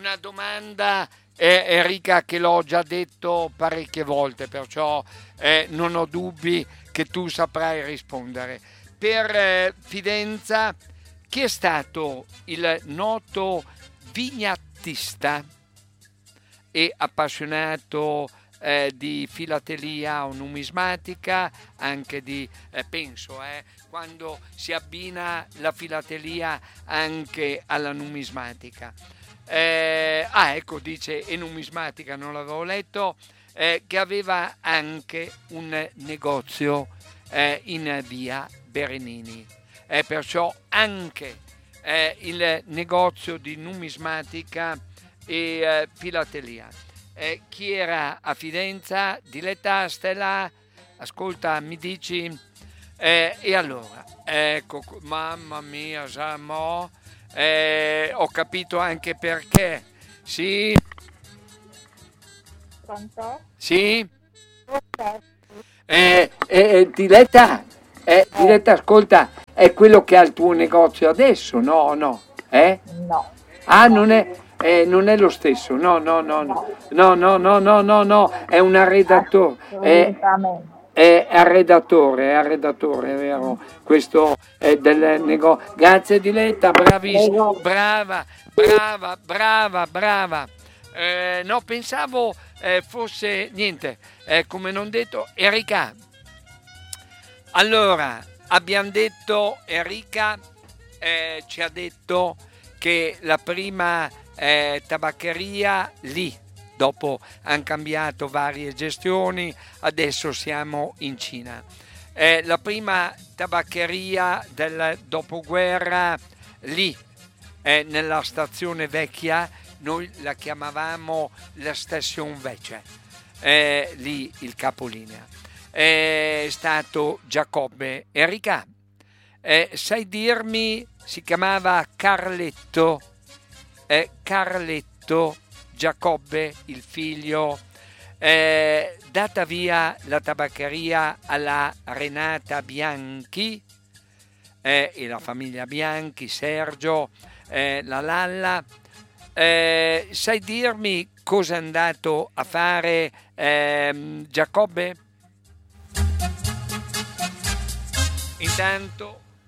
una domanda, Enrica, che l'ho già detto parecchie volte, perciò non ho dubbi che tu saprai rispondere. Per Fidenza, chi è stato il noto vignettista e appassionato di filatelia o numismatica, anche di, penso, quando si abbina la filatelia anche alla numismatica. Ecco, dice e numismatica, non l'avevo letto, che aveva anche un negozio in via Berenini. Perciò anche il negozio di numismatica e filatelia. Chi era a Fidenza? Diletta Stella, ascolta, mi dici? E allora, ecco, mamma mia, Samo, ho capito anche perché. Sì? Pronto? Sì? Ok. Diletta, Diletta, ascolta, è quello che ha il tuo negozio adesso, no? No? No, Ah, no, non è lo stesso, no, no, no, no, no, no, no, no, no, no, no, è un arredatore, assolutamente. è arredatore, è vero, questo è del negozio. Grazie Diletta, bravissima, Prego. brava, brava, brava, brava. No, pensavo fosse niente, come non detto, Enrica. Allora, abbiamo detto, Enrica ci ha detto che la prima tabaccheria lì, dopo hanno cambiato varie gestioni, adesso siamo in Cina. La prima tabaccheria del dopoguerra lì, nella stazione vecchia, noi la chiamavamo la Station Vecchia, lì il capolinea. È stato Giacobbe. Enrica, sai dirmi, si chiamava Carletto, Carletto Giacobbe, il figlio, data via la tabaccheria alla Renata Bianchi e la famiglia Bianchi, Sergio, la Lalla. Sai dirmi cosa è andato a fare Giacobbe? Intanto